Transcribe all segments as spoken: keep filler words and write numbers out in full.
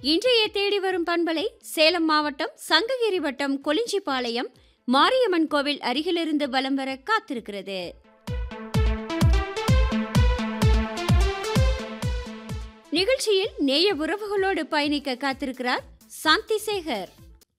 இன்றைய தேடி வரும் பண்பலை சேலம் மாவட்டம் சங்ககிரி வட்டம் கொளிஞ்சிபாளையம் மாரியம்மன் கோவில் அருகிலிருந்து வலம் வர காத்திருக்கிறது. நிகழ்ச்சியில் நேய உறவுகளோடு பயணிக்க காத்திருக்கிறார் சாந்தி சேகர்.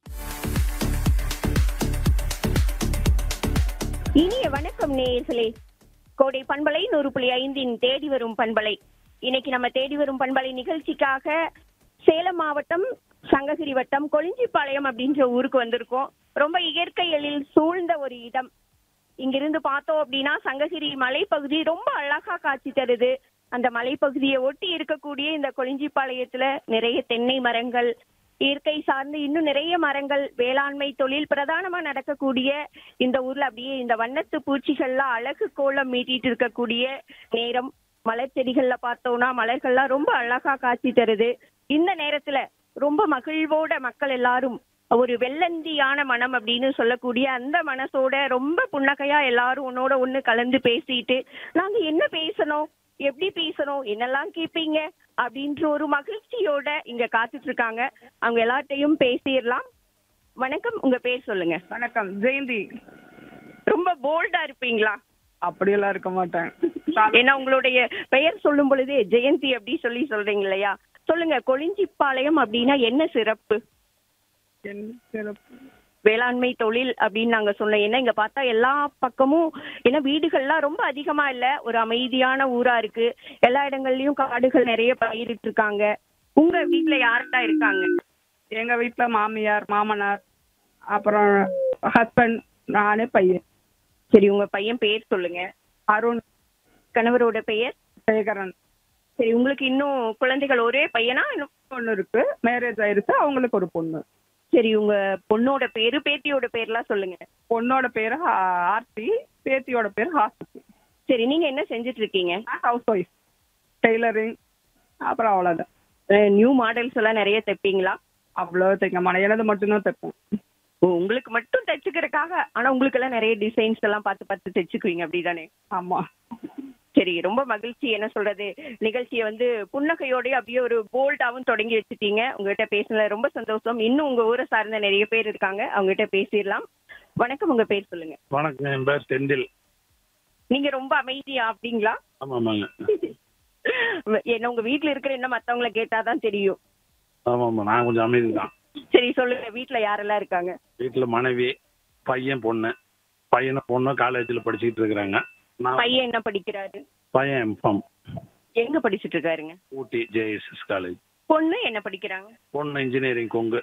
இனிய வணக்கம் நேயர்களே. கோடை பண்பலை நூறு புள்ளி ஐந்தின் தேடி வரும் பண்பலை. இன்னைக்கு நம்ம தேடி வரும் பண்பலை நிகழ்ச்சிக்காக சேலம் மாவட்டம் சங்ககிரி வட்டம் கொளிஞ்சிபாளையம் அப்படின்ற ஊருக்கு வந்திருக்கோம். ரொம்ப இயற்கை எழில் சூழ்ந்த ஒரு இடம். இங்கிருந்து பார்த்தோம் அப்படின்னா சங்ககிரி மலைப்பகுதி ரொம்ப அழகா காட்சி தருது. அந்த மலைப்பகுதியை ஒட்டி இருக்கக்கூடிய இந்த கொளிஞ்சிபாளையத்துல நிறைய தென்னை மரங்கள், இயற்கை சார்ந்து இன்னும் நிறைய மரங்கள், வேளாண்மை தொழில் பிரதானமா நடக்கக்கூடிய இந்த ஊர்ல அப்படியே இந்த வண்ணத்து பூச்சிகள்லாம் அழகு கோலம் மீட்டிட்டு இருக்கக்கூடிய நேரம். மலர் செடிகள்ல பார்த்தோம்னா மலர்கள்லாம் ரொம்ப அழகா காட்சி தருது. இந்த நேரத்துல ரொம்ப மகிழ்வோட மக்கள் எல்லாரும் ஒரு வெள்ளந்தியான மனம் அப்படின்னு சொல்லக்கூடிய அந்த மனசோட ரொம்ப புன்னகையா எல்லாரும் உன்னோட ஒண்ணு கலந்து பேசிட்டு நாங்க என்ன பேசணும், எப்படி பேசணும், என்னெல்லாம் கேட்பீங்க அப்படின்ற ஒரு மகிழ்ச்சியோட இங்க காத்துட்டு இருக்காங்க. அவங்க எல்லார்ட்டையும் பேசிடலாம். வணக்கம், உங்க பேர் சொல்லுங்க. வணக்கம், ஜெயந்தி. ரொம்ப போல்டா இருப்பீங்களா? அப்படியெல்லாம் இருக்க மாட்டேன். ஏன்னா உங்களுடைய பெயர் சொல்லும் பொழுது ஜெயந்தி அப்படி சொல்லி சொல்றீங்க இல்லையா? சொல்லுங்க, கொளிஞ்சிபாளையம் அப்படின்னா என்ன சிறப்பு? என்ன சிறப்பு? வேளாண்மை தொழில் அப்படின்னு நாங்க சொன்னோம். ஏன்னா இங்க பார்த்தா எல்லா பக்கமும் ஏன்னா வீடுகள்லாம் ரொம்ப அதிகமா இல்ல, ஒரு அமைதியான ஊரா இருக்கு. எல்லா இடங்கள்லயும் காடுகள் நிறைய பயிரிட்டு இருக்காங்க. உங்க வீட்டுல யார்கிட்ட இருக்காங்க? எங்க வீட்டுல மாமியார், மாமனார், அப்புறம் ஹஸ்பண்ட், நானு, பையன். சரி, உங்க பையன் பேர் சொல்லுங்க. அருண். கணவரோட பெயர் சேகரன். சரி, உங்களுக்கு இன்னும் குழந்தைகள் ஒரே பையனா? இன்னும் பொண்ணு இருக்கு, மேரேஜ் ஆயிருச்சு, அவங்களுக்கு ஒரு பொண்ணு. சரி, உங்க பொண்ணோட பேரு பேத்தியோட பேர்லாம் சொல்லுங்க. பொண்ணோட பேரு ஆர்த்தி, பேத்தியோட பேரு ஹாசினி. சரி, நீங்க என்ன செஞ்சுட்டு இருக்கீங்க? ஹவுஸ் ஒய்ஃப், டெய்லரிங், அப்புறம் அவ்வளோதான். நியூ மாடல்ஸ் எல்லாம் நிறைய தைப்பீங்களா? அவ்வளோ தைக்க மாட்டேன், எனது மட்டும்தான் தைப்பேன். ஓ, உங்களுக்கு மட்டும் தைச்சுக்கிறதுக்காக? ஆனா உங்களுக்கு எல்லாம் நிறைய டிசைன்ஸ் எல்லாம் பார்த்து பார்த்து தைச்சுக்குவீங்க அப்படிதானே? ஆமா. சரி, ரொம்ப மகிழ்ச்சி. என்ன சொல்றது, நிகழ்ச்சியை வந்து புன்னகையோடய அப்படியே ஒரு போல்டாவும் தொடங்கி வச்சுட்டீங்க. உங்ககிட்ட பேசுனதுல ரொம்ப சந்தோஷம். இன்னும் உங்க ஊரை சார்ந்த நிறைய பேர் இருக்காங்க, அவங்ககிட்ட பேசிடலாம். வணக்கம், உங்க பேர் சொல்லுங்க. வணக்கம், என் பேர் செந்தில். நீங்க ரொம்ப அமைதியா அப்படிங்களா? ஆமாமாங்க. என்ன உங்க வீட்டுல இருக்கிற என்ன மத்தவங்களை கேட்டாதான் தெரியும். ஆமாம்மா, நான் கொஞ்சம் அமைதி தான். சரி, சொல்லுங்க, வீட்டுல யாரெல்லாம் இருக்காங்க? வீட்டில் மனைவி, பையன், பொண்ணு. பையனும் பொண்ணும் காலேஜில் படிச்சுக்கிட்டு இருக்கிறாங்க. நான் பையன் என்ன படிக்கிறாரு? பையன் எம்ஃபார்ம். எங்க படிச்சுட்டு இருக்காருங்க? ஊட்டி ஜேஎஸ்எஸ் காலேஜ். பொண்ணு என்ன படிக்கிறாங்க? பொண்ணு இன்ஜினியரிங் கொங்கு.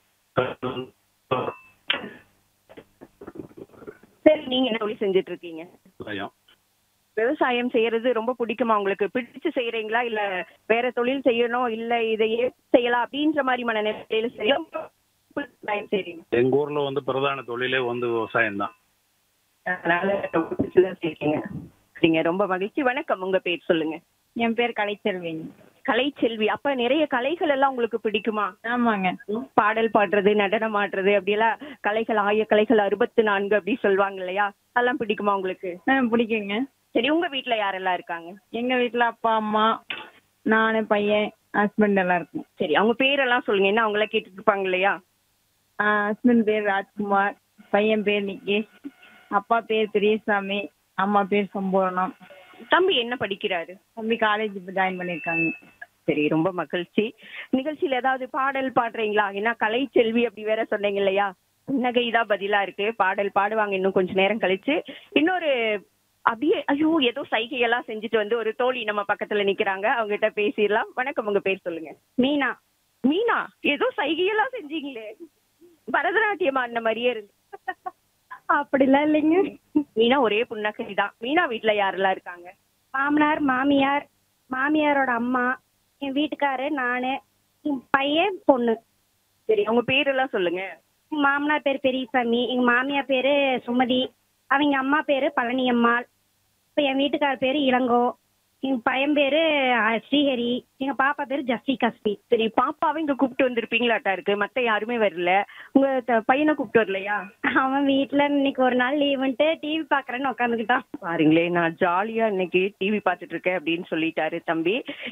சரி, நீங்க என்ன தொழில் செஞ்சுட்டு இருக்கீங்க? பையன். விவசாயம் செய்யறது ரொம்ப பிடிக்குமா உங்களுக்கு? பிடிச்சு செய்யறீங்களா, இல்ல வேற தொழில் செய்யணும், இல்ல இதையே செய்யலாம் அப்படின்ற மாதிரி மனநிலையில செய்யலாம் செய்றீங்க? எங்க ஊர்ல வந்து பிரதான தொழிலே வந்து விவசாயம் தான். அதனால ரொம்ப பிடிச்சுதான் செய்றீங்க. சரிங்க, ரொம்ப மகிழ்ச்சி. வணக்கம், உங்க பேர் சொல்லுங்க. என் பேர் கலைச்செல்வி. கலைச்செல்வி. அப்ப நிறைய கலைகள் எல்லாம் உங்களுக்கு பிடிக்குமா? ஆமாங்க. பாடல் பாடுறது, நடனம் ஆடுறது, அப்படியெல்லாம் கலைகள், ஆய கலைகள் அறுபத்தி நான்கு அப்படி சொல்லுவாங்க இல்லையா? அதெல்லாம் பிடிக்குமா உங்களுக்கு? பிடிக்குங்க. சரி, உங்க வீட்டுல யாரெல்லாம் இருக்காங்க? எங்க வீட்டுல அப்பா, அம்மா, நானு, பையன், ஹஸ்பண்ட் எல்லாம் இருக்கும். சரி, அவங்க பேரெல்லாம் சொல்லுங்க, என்ன அவங்கள கேட்டுட்டு இருப்பாங்க இல்லையா? ஹஸ்பண்ட் பேர் ராஜ்குமார், பையன் பேர் நிகேஷ், அப்பா பேர் பெரியசாமி, அம்மா பேர் சம்பூர்ணம். தம்பி என்ன படிக்கிறாரு? தம்பி காலேஜ் இப்போ ஜாயின் பண்ணியிருக்காங்க. சரி, ரொம்ப மகிழ்ச்சி. நிகழ்ச்சியில ஏதாவது பாடல் பாடுறீங்களா? ஏன்னா கலைச்செல்வி அப்படி வேற சொன்னீங்க இல்லையா? புன்னகைதான் பதிலா இருக்கு. பாடல் பாடுவாங்க இன்னும் கொஞ்ச நேரம் கழிச்சு. இன்னொரு அப்படியே ஐயோ ஏதோ சைகையெல்லாம் செஞ்சுட்டு வந்து ஒரு தோழி நம்ம பக்கத்துல நிக்கிறாங்க, அவங்க கிட்ட பேசிடலாம். வணக்கம், உங்க பேர் சொல்லுங்க. மீனா. மீனா, ஏதோ சைகையெல்லாம் செஞ்சீங்களே, பரதநாட்டியம் ஆடின மாதிரியே இருந்து. அப்படிலாம் இல்லைங்க. மீனா ஒரே புன்னகை தான். மீனா வீட்டுல யாரெல்லாம் இருக்காங்க? மாமனார், மாமியார், மாமியாரோட அம்மா, என் வீட்டுக்காரு, நானு, என் பையன், பொண்ணு. சரி, அவங்க பேரெல்லாம் சொல்லுங்க. எங்க மாமனார் பேரு பெரியசாமி, எங்க மாமியார் பேரு சுமதி, அவங்க அம்மா பேரு பழனியம்மாள், இப்ப என் வீட்டுக்கார பேரு இளங்கோ, எங்க பையன் பேரு அஹ், ஸ்ரீஹரி, எங்க பாப்பா பேரு ஜஸ்டிகா ஸ்ரீ. சரி, பாப்பாவை இங்க கூப்பிட்டு வந்திருப்பீங்களாட்டா இருக்கு, மத்த யாருமே வரல. உங்க த- பையனை கூப்பிட்டு வரலையா? அவன் வீட்டுல இன்னைக்கு ஒரு நாள் லீவுன்ட்டு டிவி பாக்குறேன்னு உட்காந்துக்கிட்டான். பாருங்களேன், நான் ஜாலியா இன்னைக்கு டிவி பார்த்துட்டு இருக்கேன் அப்படின்னு சொல்லிட்டாரு தம்பி.